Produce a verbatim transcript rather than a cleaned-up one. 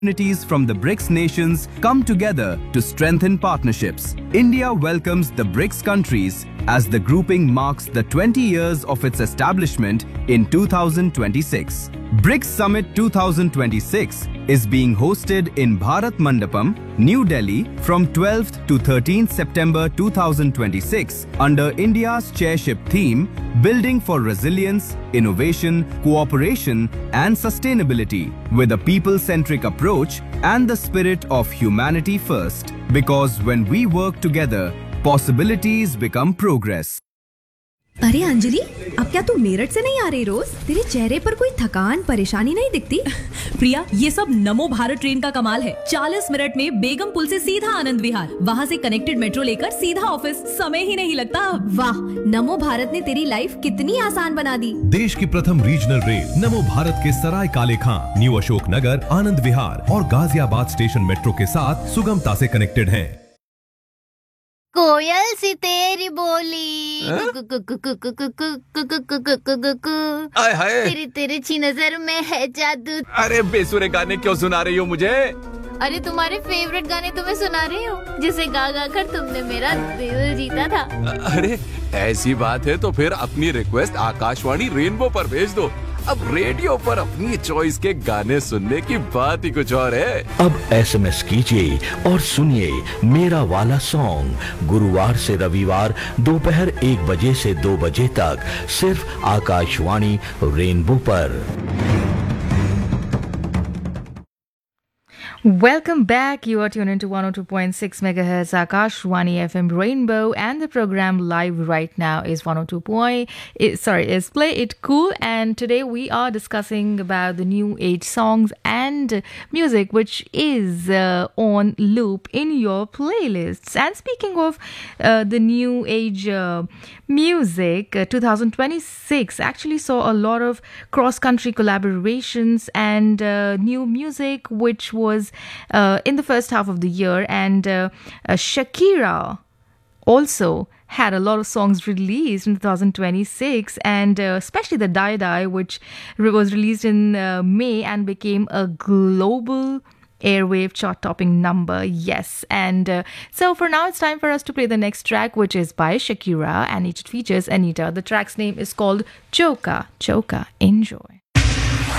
Communities from the BRICS nations come together to strengthen partnerships. India welcomes the BRICS countries as the grouping marks the twenty years of its establishment in two thousand twenty-six. BRICS Summit twenty twenty-six is being hosted in Bharat Mandapam, New Delhi from twelfth to thirteenth September two thousand twenty-six under India's chairship theme Building for Resilience, Innovation, Cooperation and Sustainability with a people-centric approach and the spirit of humanity first. Because when we work together, possibilities become progress. अरे अंजलि, अब क्या तू मेरठ से नहीं आ रही रोज? तेरे चेहरे पर कोई थकान परेशानी नहीं दिखती? प्रिया, ये सब नमो भारत ट्रेन का कमाल है। चालीस मिनट में बेगम पुल से सीधा आनंद विहार, वहाँ से कनेक्टेड मेट्रो लेकर सीधा ऑफिस, समय ही नहीं लगता। वाह, नमो भारत ने तेरी लाइफ कितनी आसान बना दी। देश की प्रथम रीजनल रेल नमो भारत के सराय काले खां, न्यू अशोक नगर, आनंद विहार और गाजियाबाद स्टेशन मेट्रो के साथ सुगमता से कनेक्टेड हैं। कोयल सी तेरी बोली, आय हाय, तेरी तिरछी नजर में है जादू। अरे बेसुरे गाने क्यों सुना रही हो मुझे? अरे तुम्हारे फेवरेट गाने तुम्हें सुना रही हूँ, जिसे गा गा कर तुमने मेरा दिल जीता था। अरे ऐसी बात है तो फिर अपनी रिक्वेस्ट आकाशवाणी रेनबो पर भेज दो। अब रेडियो पर अपनी चॉइस के गाने सुनने की बात ही कुछ और है। अब एसएमएस कीजिए और सुनिए मेरा वाला सॉन्ग गुरुवार से रविवार दोपहर एक बजे से दो बजे तक सिर्फ आकाशवाणी रेनबो पर। Welcome back. You are tuned into one oh two point six megahertz Akashwani F M Rainbow, and the program live right now is one oh two point sorry is Play It Cool, and today we are discussing about the new age songs and music which is uh, on loop in your playlists. And speaking of uh, the new age uh, music, uh, twenty twenty-six actually saw a lot of cross country collaborations and uh, new music which was Uh, in the first half of the year, and uh, uh, Shakira also had a lot of songs released in twenty twenty-six, and uh, especially the Die Die, which re- was released in uh, May and became a global airwave chart-topping number. Yes, and uh, so for now it's time for us to play the next track, which is by Shakira, and it features Anita. The track's name is called Choka. Choka. Enjoy.